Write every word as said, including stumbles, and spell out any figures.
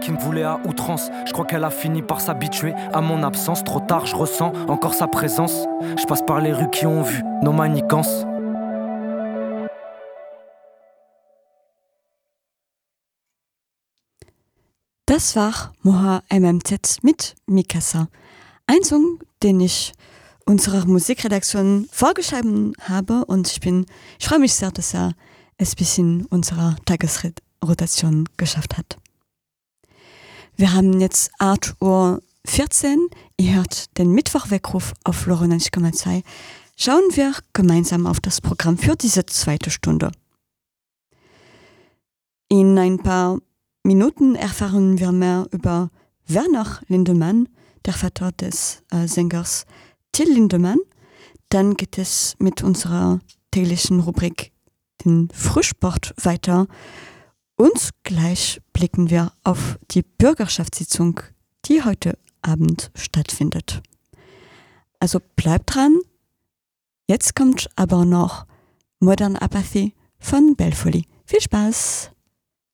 Qui me voulait à outrance, je crois qu'elle a fini par s'habituer à mon absence. Trop tard, je ressens encore sa présence. Je passe par les rues qui ont vu nos manigances. Das war Moha M M Z mit Mikasa. Ein Song, den ich unserer Musikredaktion vorgeschrieben habe, und ich bin, ich freue mich sehr, dass er es bis in unserer Tagesrotation geschafft hat. Wir haben jetzt acht Uhr vierzehn. Ihr hört den Mittwochweckruf auf neunzig Komma zwei. Schauen wir gemeinsam auf das Programm für diese zweite Stunde. In ein paar Minuten erfahren wir mehr über Werner Lindemann, der Vater des äh, Sängers Till Lindemann. Dann geht es mit unserer täglichen Rubrik den Frühsport weiter. Und gleich blicken wir auf die Bürgerschaftssitzung, die heute Abend stattfindet. Also bleibt dran. Jetzt kommt aber noch Modern Apathy von Belfoli. Viel Spaß!